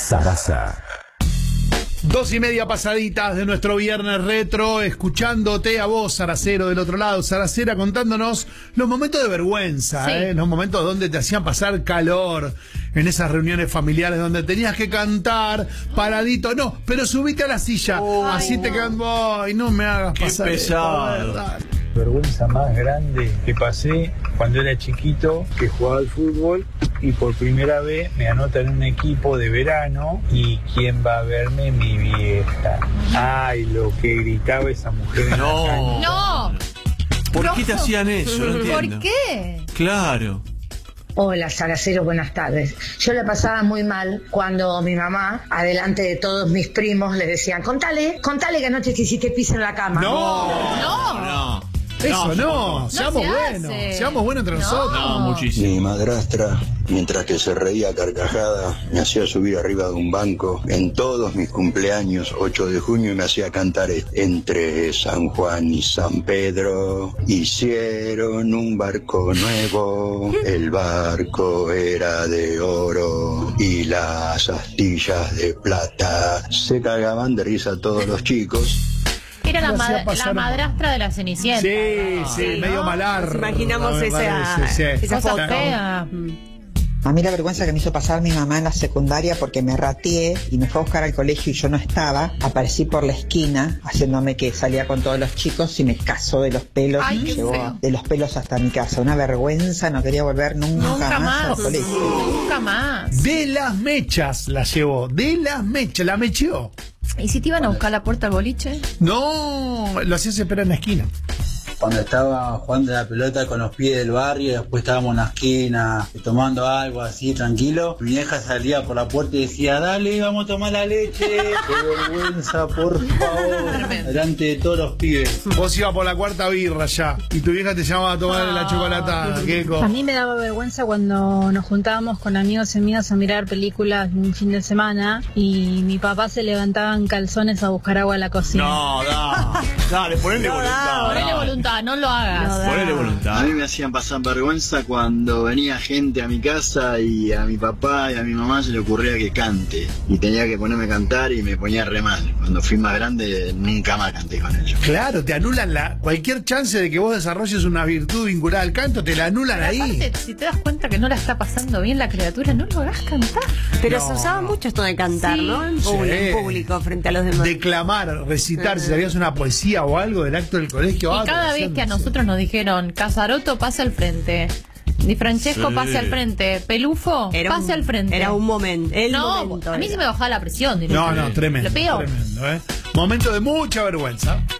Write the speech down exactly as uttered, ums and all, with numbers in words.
Sarasa. Dos y media pasaditas de nuestro viernes retro, escuchándote a vos, Saracero, del otro lado. Saracera, contándonos los momentos de vergüenza, sí. ¿eh? Los momentos donde te hacían pasar calor, en esas reuniones familiares donde tenías que cantar paradito. No, pero subite a la silla, oh, así te quedan. Ay, no me hagas qué pasar. pesado. La vergüenza más grande que pasé cuando era chiquito, que jugaba al fútbol y por primera vez me anotan en un equipo de verano y ¿quién va a verme? Mi vieja. Ay, lo que gritaba esa mujer. No, no. ¿Por no. qué te hacían eso? No entiendo. ¿Por qué? Claro. Hola, Saracero, buenas tardes. Yo la pasaba muy mal cuando mi mamá, adelante de todos mis primos, le decían, contale, contale que anoche te hiciste pis en la cama. No, no, no. Eso no, no seamos se buenos, hace. seamos buenos entre no. nosotros. No, muchísimo. Mi madrastra, mientras que se reía a carcajada, me hacía subir arriba de un banco en todos mis cumpleaños, ocho de junio, y me hacía cantar entre San Juan y San Pedro. Hicieron un barco nuevo, el barco era de oro y las astillas de plata. Se cagaban de risa todos los chicos. Era la, hacía ma pasar la madrastra de la Cenicienta. Sí, ¿no? sí, Sí, medio ¿no? malar. Nos imaginamos no, esa, sí, sí. esa Cosa foto. fea. A mí la vergüenza que me hizo pasar mi mamá en la secundaria porque me rateé y me fue a buscar al colegio y yo no estaba. Aparecí por la esquina haciéndome que salía con todos los chicos y me casó de los pelos. Ay, y me qué llevó feo. de los pelos hasta mi casa. Una vergüenza, no quería volver nunca, Nunca más, más. al colegio. Nunca más. De las mechas la llevó, de las mechas, la mecheó. ¿Y si te iban a buscar la puerta al boliche? No, lo hacías esperar en la esquina. Cuando estaba jugando la pelota con los pies del barrio, después estábamos en la esquina tomando algo así tranquilo, mi vieja salía por la puerta y decía, dale, vamos a tomar la leche. Qué vergüenza, por favor, delante de todos los pibes. Vos ibas por la cuarta birra ya y tu vieja te llamaba a tomar la chocolatada. Keiko. A mí me daba vergüenza cuando nos juntábamos con amigos y amigas a mirar películas un fin de semana y mi papá se levantaba en calzones a buscar agua a la cocina. No, da. Dale, ponele No, voluntad. Ponele voluntad, no lo hagas. No da. Ponele A voluntad. mí me hacían pasar vergüenza cuando venía gente a mi casa y a mi papá y a mi mamá se le ocurría que cante. Y tenía que ponerme a cantar y me ponía re mal. Cuando fui más grande nunca más canté con ellos. Claro, te anulan la cualquier chance de que vos desarrolles una virtud vinculada al canto, te la anulan Pero ahí. aparte, si te das cuenta que no la está pasando bien la criatura, no lo hagas cantar. Pero No, se usaba no. mucho esto de cantar, Sí. ¿no? En público, Sí. en público frente a los demás. Declamar, recitar, si sabías una poesía o algo del acto del colegio. Y ah, cada te vez que a hacían- nosotros nos dijeron, Casaroto, pase al frente. Di Francesco, Sí. pase al frente. Pelufo, Era pase un, al frente. Era un momento. El no, momento a mí era. se me bajaba la presión. No, no, tremendo. Lo peor. Tremendo, ¿eh? Momento de mucha vergüenza.